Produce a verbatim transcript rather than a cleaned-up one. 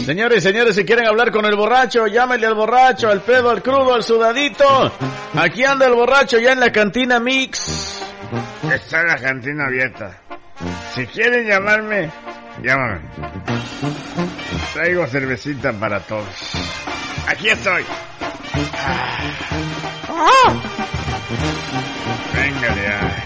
Señores y señores, si quieren hablar con el borracho, llámenle al borracho, al pedo, al crudo, al sudadito. Aquí anda el borracho ya en la cantina Mix. Está la cantina abierta. Si quieren llamarme, llámame. Traigo cervecita para todos. Aquí estoy. Ah. Venga ya.